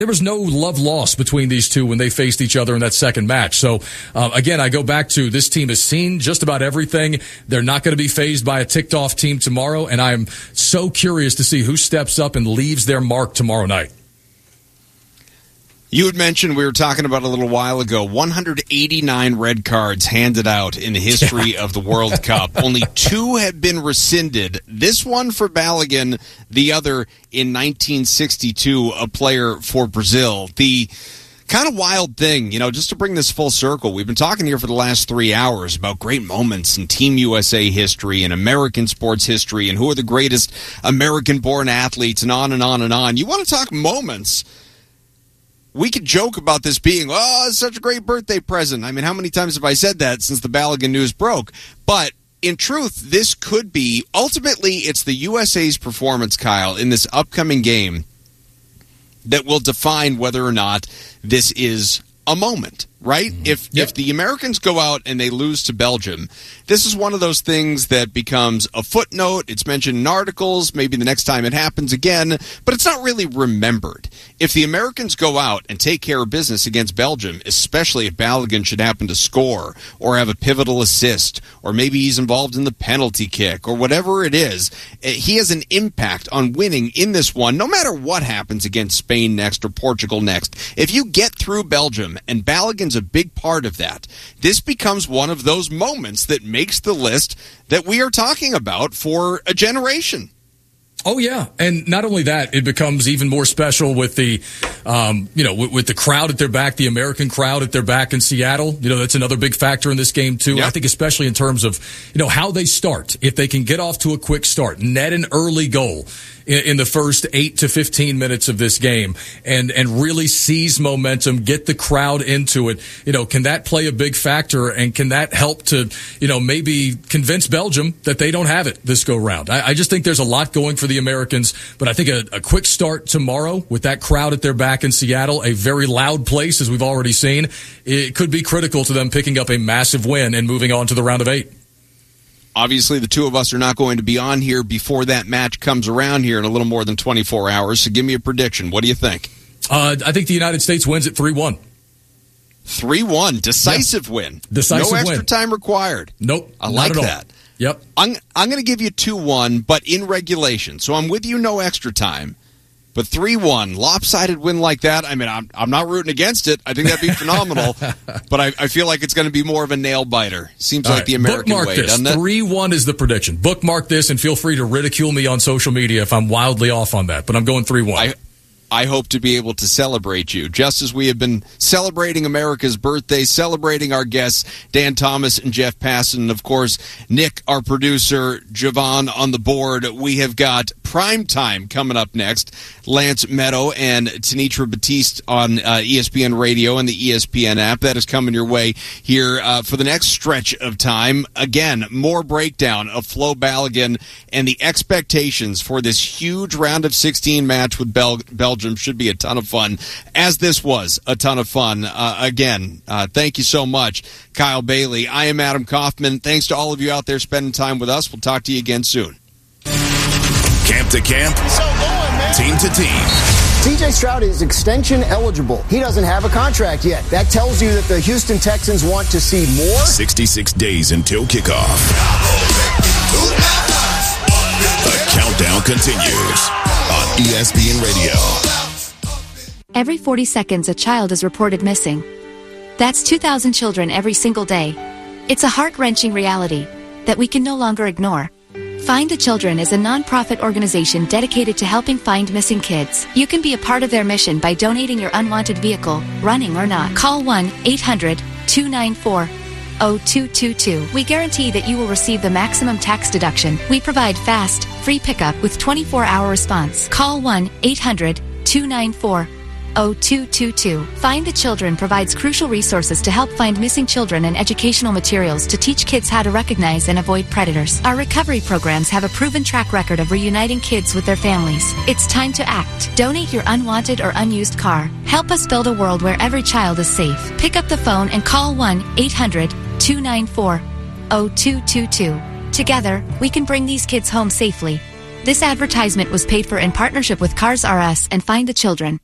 There was no love lost between these two when they faced each other in that second match. So, again, I go back to this team has seen just about everything. They're not going to be fazed by a ticked-off team tomorrow, and I'm so curious to see who steps up and leaves their mark tomorrow night. You had mentioned, we were talking about a little while ago, 189 red cards handed out in the history of the World Cup. Only 2 have been rescinded. This one for Balogun, the other in 1962, a player for Brazil. The kind of wild thing, just to bring this full circle, we've been talking here for the last 3 hours about great moments in Team USA history and American sports history and who are the greatest American-born athletes and on and on and on. You want to talk moments? We could joke about this being, it's such a great birthday present. I mean, how many times have I said that since the Balogun news broke? But in truth, this could be, ultimately, it's the USA's performance, Kyle, in this upcoming game that will define whether or not this is a moment, right? Mm-hmm. If the Americans go out and they lose to Belgium, this is one of those things that becomes a footnote. It's mentioned in articles, maybe the next time it happens again, but it's not really remembered. If the Americans go out and take care of business against Belgium, especially if Balogun should happen to score or have a pivotal assist, or maybe he's involved in the penalty kick or whatever it is, he has an impact on winning in this one, no matter what happens against Spain next or Portugal next. If you get through Belgium, and Balogun's a big part of that, this becomes one of those moments that makes the list that we are talking about for a generation. Oh, yeah. And not only that, it becomes even more special with the, with the crowd at their back, the American crowd at their back in Seattle. That's another big factor in this game, too. Yep. I think especially in terms of, how they start. If they can get off to a quick start, net an early goal in the first 8 to 15 minutes of this game and really seize momentum, get the crowd into it. Can that play a big factor, and can that help to, maybe convince Belgium that they don't have it this go round? I just think there's a lot going for the Americans, but I think a quick start tomorrow with that crowd at their back in Seattle, a very loud place, as we've already seen, it could be critical to them picking up a massive win and moving on to the round of 8. Obviously, the two of us are not going to be on here before that match comes around here in a little more than 24 hours, so give me a prediction. What do you think? I think the United States wins at 3-1. 3-1, decisive win. Decisive win. No extra time required. Nope, I like that. Yep. I'm going to give you 2-1, but in regulation. So I'm with you, no extra time. But 3-1, lopsided win like that, I mean, I'm not rooting against it. I think that'd be phenomenal. But I feel like it's going to be more of a nail-biter. Seems like the American way, doesn't it? 3-1 is the prediction. Bookmark this, and feel free to ridicule me on social media if I'm wildly off on that. But I'm going 3-1. I hope to be able to celebrate you, just as we have been celebrating America's birthday, celebrating our guests, Dan Thomas and Jeff Passan, and, of course, Nick, our producer, Javon on the board. We have got Prime Time coming up next. Lance Meadow and Tanitra Batiste on ESPN Radio and the ESPN app. That is coming your way here for the next stretch of time. Again, more breakdown of Flo Balogun and the expectations for this huge round of 16 match with Belgium. Should be a ton of fun, as this was a ton of fun. Again, thank you so much, Kyle Bailey. I am Adam Kaufman. Thanks to all of you out there spending time with us. We'll talk to you again soon. Camp to camp, team to team. CJ Stroud is extension eligible. He doesn't have a contract yet. That tells you that the Houston Texans want to see more. 66 days until kickoff. The countdown continues on ESPN Radio. Every 40 seconds, a child is reported missing. That's 2,000 children every single day. It's a heart-wrenching reality that we can no longer ignore. Find the Children is a non-profit organization dedicated to helping find missing kids. You can be a part of their mission by donating your unwanted vehicle, running or not. Call 1-800-294-0222. We guarantee that you will receive the maximum tax deduction. We provide fast, free pickup with 24-hour response. Call 1-800-294-0222. Find the Children provides crucial resources to help find missing children and educational materials to teach kids how to recognize and avoid predators. Our recovery programs have a proven track record of reuniting kids with their families. It's time to act. Donate your unwanted or unused car. Help us build a world where every child is safe. Pick up the phone and call 1-800-294-0222. Together, we can bring these kids home safely. This advertisement was paid for in partnership with Cars R Us and Find the Children.